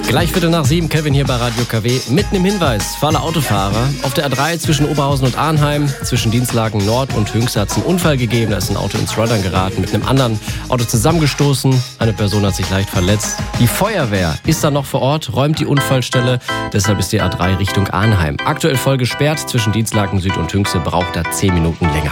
Gleich 7:15, Kevin hier bei Radio KW. Mitten im Hinweis für alle Autofahrer. Auf der A3 zwischen Oberhausen und Arnheim, zwischen Dienstlaken Nord und Hünxe hat es einen Unfall gegeben. Da ist ein Auto ins Schleudern geraten, mit einem anderen Auto zusammengestoßen. Eine Person hat sich leicht verletzt. Die Feuerwehr ist dann noch vor Ort, räumt die Unfallstelle. Deshalb ist die A3 Richtung Arnheim aktuell voll gesperrt. Zwischen Dienstlaken Süd und Hünxe braucht er 10 Minuten länger.